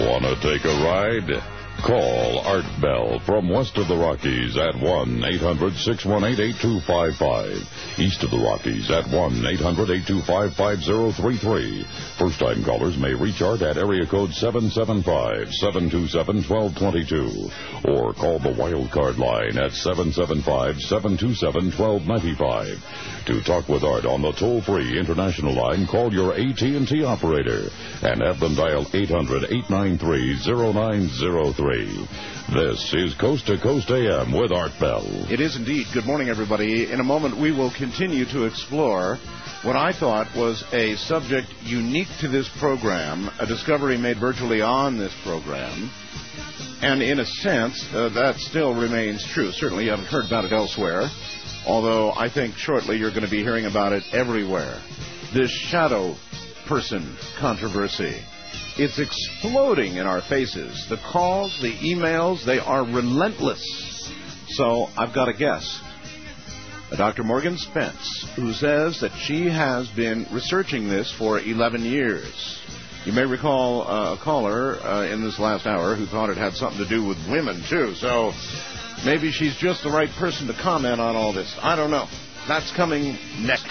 Want to take a ride? Call Art Bell from west of the Rockies at 1-800-618-8255. East of the Rockies at 1-800-825-5033. First-time callers may reach Art at area code 775-727-1222. Or call the wild card line at 775-727-1295. To talk with Art on the toll-free international line, call your AT&T operator and have them dial 800-893-0903. This is Coast to Coast AM with Art Bell. It is indeed. Good morning, everybody. In a moment, we will continue to explore what I thought was a subject unique to this program, a discovery made virtually on this program. And in a sense, that still remains true. Certainly, you haven't heard about it elsewhere, although I think shortly you're going to be hearing about it everywhere. This shadow person controversy. It's exploding in our faces. The calls, the emails, they are relentless. So I've got a guest, Dr. Morgan Spence, who says that she has been researching this for 11 years. You may recall a caller in this last hour who thought it had something to do with women, too. So maybe she's just the right person to comment on all this. I don't know. That's coming next.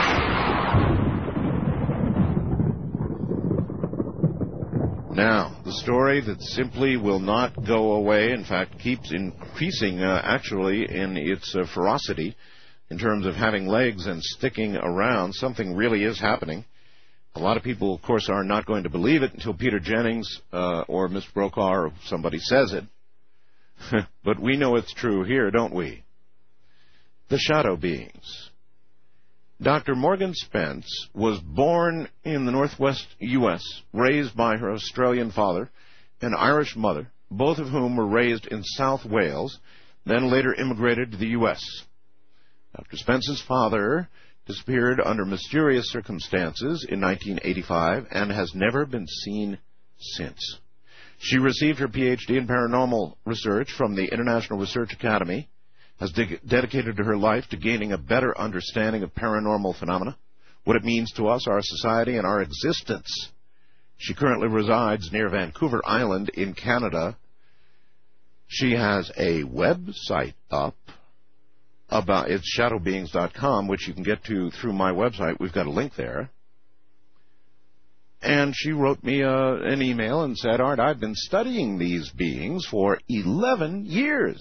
Now, the story that simply will not go away, in fact, keeps increasing, actually, in its ferocity in terms of having legs and sticking around. Something really is happening. A lot of people, of course, are not going to believe it until Peter Jennings or Mr. Brokaw or somebody says it. But we know it's true here, don't we? The shadow beings. Dr. Morgan Spence was born in the northwest U.S., raised by her Australian father and Irish mother, both of whom were raised in South Wales, then later immigrated to the U.S. Dr. Spence's father disappeared under mysterious circumstances in 1985 and has never been seen since. She received her Ph.D. in paranormal research from the International Research Academy, has dedicated her life to gaining a better understanding of paranormal phenomena, what it means to us, our society, and our existence. She currently resides near Vancouver Island in Canada. She has a website up about it's shadowbeings.com, which you can get to through my website. We've got a link there. And she wrote me an email and said, Art, I've been studying these beings for 11 years.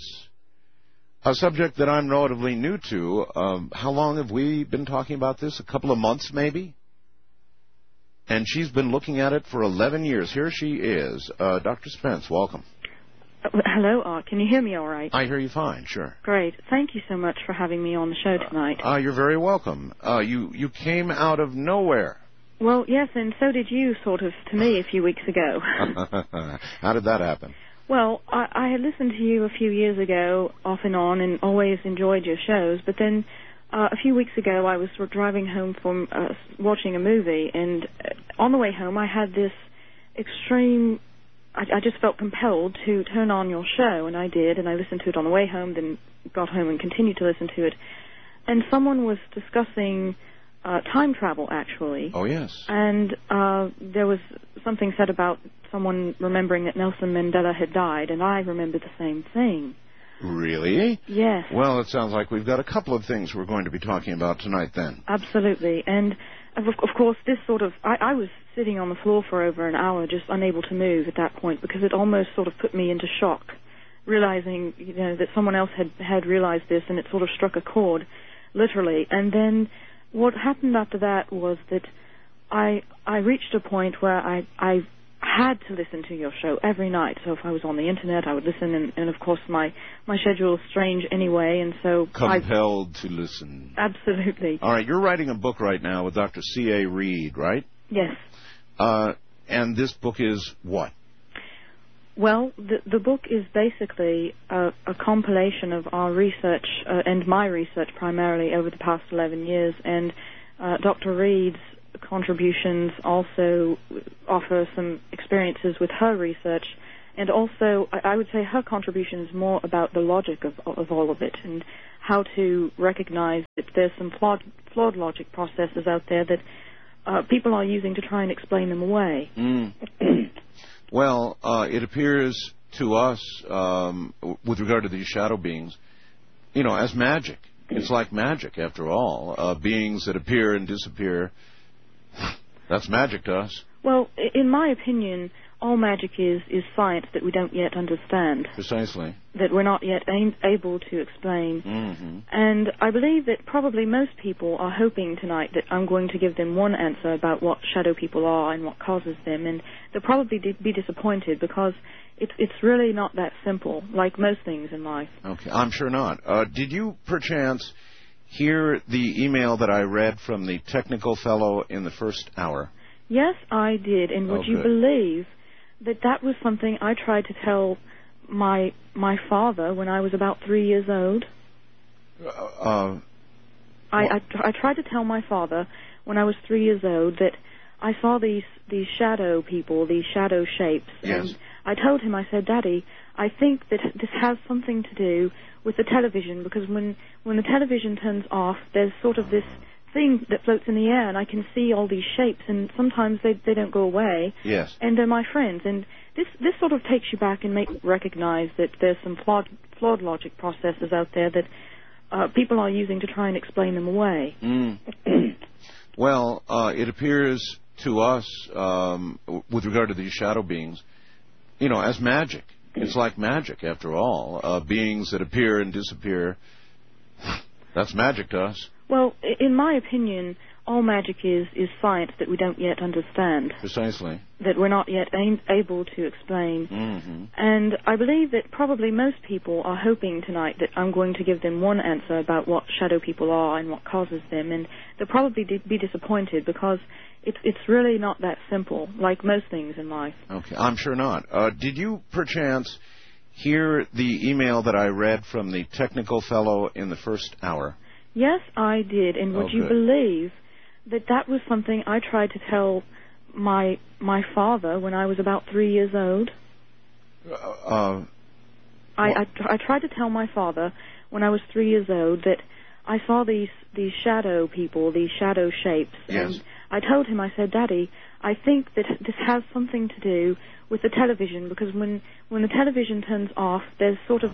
A subject that I'm relatively new to. How long have we been talking about this? A couple of months, maybe? And she's been looking at it for 11 years. Here she is. Dr. Spence, welcome. Hello, Art. Can you hear me all right? I hear you fine, sure. Great. Thank you so much for having me on the show tonight. You're very welcome. You came out of nowhere. Well, yes, and so did you, sort of, to me a few weeks ago. How did that happen? Well, I had listened to you a few years ago, off and on, and always enjoyed your shows. But then a few weeks ago, I was driving home from watching a movie, and on the way home, I had this extreme... I just felt compelled to turn on your show, and I did, and I listened to it on the way home, then got home and continued to listen to it. And someone was discussing time travel, actually. Oh, yes. And there was something said about someone remembering that Nelson Mandela had died, and I remembered the same thing. Really? Yes. Well, it sounds like we've got a couple of things we're going to be talking about tonight, then. Absolutely. And, of course, this sort of... I was sitting on the floor for over an hour, just unable to move at that point, because it almost sort of put me into shock, realizing, that someone else had realized this, and it sort of struck a chord, literally. And then what happened after that was that I reached a point where I had to listen to your show every night. So if I was on the Internet, I would listen, and of course my schedule is strange anyway, and so... Compelled to listen. Absolutely. All right, you're writing a book right now with Dr. C.A. Reed, right? Yes. And this book is what? Well, the book is basically a compilation of our research, and my research primarily over the past 11 years, and Dr. Reed's contributions also offer some experiences with her research, and also I would say her contribution is more about the logic of all of it, and how to recognize that there's some flawed logic processes out there that people are using to try and explain them away. Well, it appears to us, with regard to these shadow beings, as magic. It's like magic, after all. Beings that appear and disappear. That's magic to us. Well, in my opinion, all magic is science that we don't yet understand. Precisely. That we're not yet able to explain. Mm-hmm. And I believe that probably most people are hoping tonight that I'm going to give them one answer about what shadow people are and what causes them, and they'll probably be disappointed because it's really not that simple, like most things in life. Okay, I'm sure not. Did you, perchance, hear the email that I read from the technical fellow in the first hour? Yes, I did. And would you believe that was something I tried to tell my father when I was about 3 years old? I tried to tell my father when I was 3 years old that I saw these shadow people, these shadow shapes. Yes. And I told him, I said, Daddy, I think that this has something to do with the television, because when the television turns off, there's sort of this thing that floats in the air, and I can see all these shapes, and sometimes they don't go away. Yes. And they're my friends. And this sort of takes you back and makes you recognize that there's some flawed logic processes out there that people are using to try and explain them away. Mm. Well, it appears to us, with regard to these shadow beings, as magic. It's like magic, after all. Beings that appear and disappear. That's magic to us. Well, in my opinion, all magic is science that we don't yet understand. Precisely. That we're not yet able to explain. Mm-hmm. And I believe that probably most people are hoping tonight that I'm going to give them one answer about what shadow people are and what causes them, and they'll probably be disappointed because it's really not that simple, like most things in life. Okay, I'm sure not. Did you, perchance, hear the email that I read from the technical fellow in the first hour? Yes, I did. And would you believe that was something I tried to tell my father when I was about 3 years old? I tried to tell my father when I was 3 years old that I saw these shadow people, these shadow shapes. Yes. And I told him, I said, Daddy, I think that this has something to do with the television, because when the television turns off, there's sort of